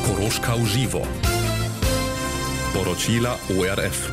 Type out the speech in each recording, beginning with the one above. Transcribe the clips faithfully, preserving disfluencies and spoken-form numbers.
Koroška v živo. Poročila O R F.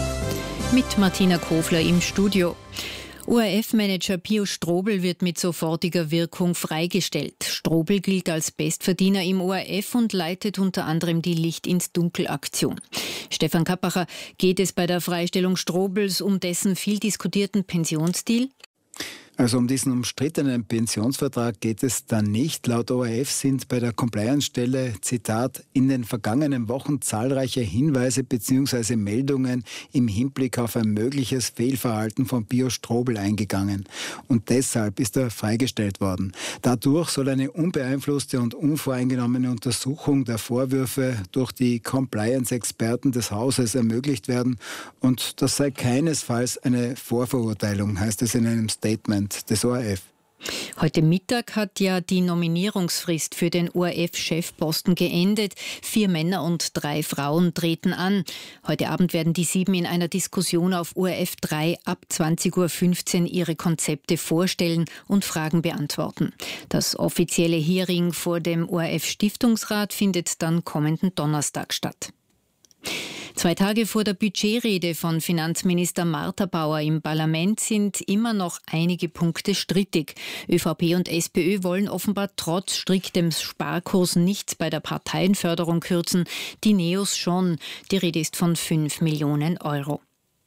Mit Martina Kofler im Studio. O R F-Manager Pio Strobl wird mit sofortiger Wirkung freigestellt. Strobl gilt als Bestverdiener im O R F und leitet unter anderem die Licht-ins-Dunkel-Aktion. Stefan Kappacher, geht es bei der Freistellung Strobls um dessen viel diskutierten Pensionsdeal? Also um diesen umstrittenen Pensionsvertrag geht es dann nicht. Laut O R F sind bei der Compliance-Stelle, Zitat, in den vergangenen Wochen zahlreiche Hinweise bzw. Meldungen im Hinblick auf ein mögliches Fehlverhalten von Pio Strobl eingegangen. Und deshalb ist er freigestellt worden. Dadurch soll eine unbeeinflusste und unvoreingenommene Untersuchung der Vorwürfe durch die Compliance-Experten des Hauses ermöglicht werden. Und das sei keinesfalls eine Vorverurteilung, heißt es in einem Statement des O R F. Heute Mittag hat ja die Nominierungsfrist für den O R F-Chefposten geendet. Vier Männer und drei Frauen treten an. Heute Abend werden die sieben in einer Diskussion auf O R F drei ab zwanzig Uhr fünfzehn ihre Konzepte vorstellen und Fragen beantworten. Das offizielle Hearing vor dem O R F-Stiftungsrat findet dann kommenden Donnerstag statt. Zwei Tage vor der Budgetrede von Finanzminister Martha Bauer im Parlament sind immer noch einige Punkte strittig. ÖVP und SPÖ wollen offenbar trotz striktem Sparkurs nichts bei der Parteienförderung kürzen. Die Neos schon. Die Rede ist von fünf Millionen Euro.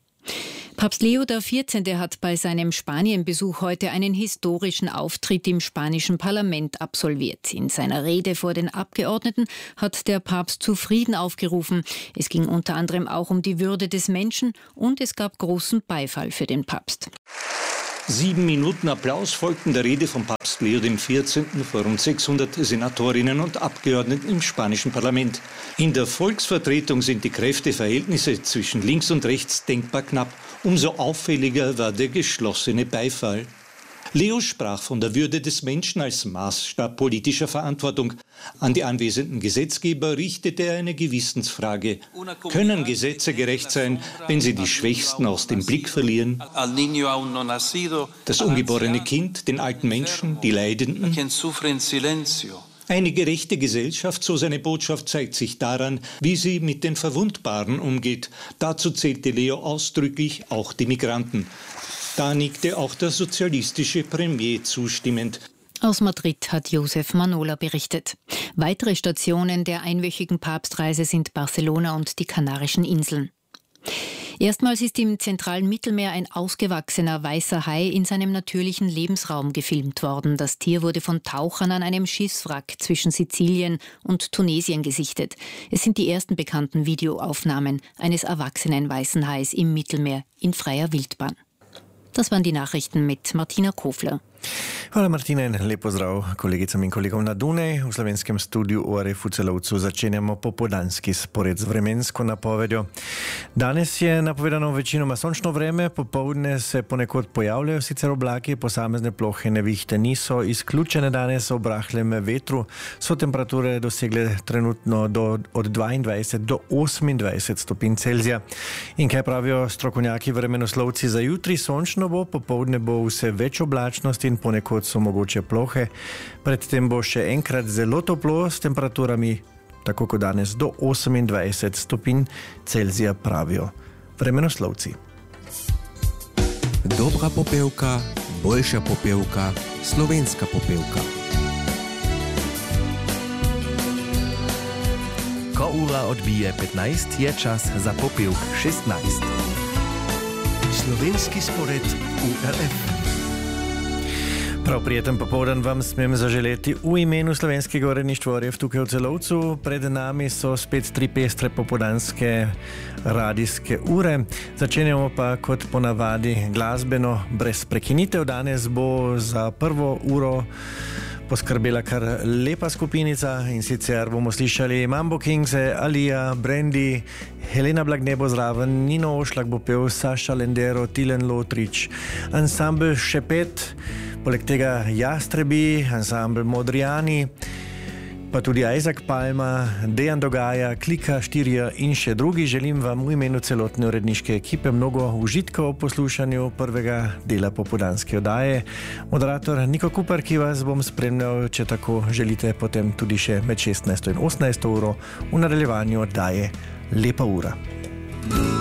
Papst Leo der vierzehnte hat bei seinem Spanienbesuch heute einen historischen Auftritt im spanischen Parlament absolviert. In seiner Rede vor den Abgeordneten hat der Papst zu Frieden aufgerufen. Es ging unter anderem auch um die Würde des Menschen und es gab großen Beifall für den Papst. Sieben Minuten Applaus folgten der Rede von Papst Leo der vierzehnte vor rund sechshundert Senatorinnen und Abgeordneten im spanischen Parlament. In der Volksvertretung sind die Kräfteverhältnisse zwischen links und rechts denkbar knapp. Umso auffälliger war der geschlossene Beifall. Leo sprach von der Würde des Menschen als Maßstab politischer Verantwortung. An die anwesenden Gesetzgeber richtete er eine Gewissensfrage. Können Gesetze gerecht sein, wenn sie die Schwächsten aus dem Blick verlieren? Das ungeborene Kind, den alten Menschen, die Leidenden? Eine gerechte Gesellschaft, so seine Botschaft, zeigt sich daran, wie sie mit den Verwundbaren umgeht. Dazu zählte Leo ausdrücklich auch die Migranten. Da nickte auch der sozialistische Premier zustimmend. Aus Madrid hat Josef Manola berichtet. Weitere Stationen der einwöchigen Papstreise sind Barcelona und die Kanarischen Inseln. Erstmals ist im zentralen Mittelmeer ein ausgewachsener weißer Hai in seinem natürlichen Lebensraum gefilmt worden. Das Tier wurde von Tauchern an einem Schiffswrack zwischen Sizilien und Tunesien gesichtet. Es sind die ersten bekannten Videoaufnahmen eines erwachsenen weißen Hais im Mittelmeer in freier Wildbahn. Das waren die Nachrichten mit Martina Kofler. Hvala Martina in lep pozdrav kolegicam in kolegom na Dunaj. V slovenskem studiu O R F v Celovcu začenjamo popoldanski spored z vremensko napovedjo. Danes je napovedano večinoma sončno vreme, popoldne se ponekod pojavljajo sicer oblaki, posamezne plohe nevihte niso izključene. Danes ob rahlem vetru so temperature dosegle trenutno do, od dvaindvajset do osemindvajset stopinj Celzija. In kaj pravijo strokovnjaki vremenoslovci za jutri? Sončno bo, popoldne bo vse več oblačnosti in ponekod so mogoče plohe. Predtem bo še enkrat zelo toplo s temperaturami, tako kot danes, do osemindvajset stopinj Celzija, pravijo vremenoslovci. Dobra popevka, boljša popevka, slovenska popevka. Ko ura odbije petnajst, je čas za popevk šestnajst. Slovenski spored U R F. Prav prijeten popoldan vam smem zaželeti v imenu slovenskega uredništva O R F tukaj v Celovcu. Pred nami so spet tri pestre popoldanske radijske ure. Začenjamo pa kot ponavadi glasbeno brez prekinitev. Danes bo za prvo uro poskrbela kar lepa skupinica in sicer bomo slišali Mambo Kings, Alija, Brandy, Helena Blagne bo zraven, Nino Ošlak bo pel, Saša Lendero, Tilen Lotrič, ansambl Šepet, poleg tega Jastrebi, ansambl Modrijani, pa tudi Isaac Palma, Dejan Dogaja, Klika, Štirja in še drugi. Želim vam v imenu celotne uredniške ekipe mnogo užitka v poslušanju prvega dela popoldanske oddaje. Moderator Niko Kupar, ki vas bom spremljal, če tako želite, potem tudi še med šestnajsto in osemnajsto uro v nadaljevanju oddaje Lepa ura.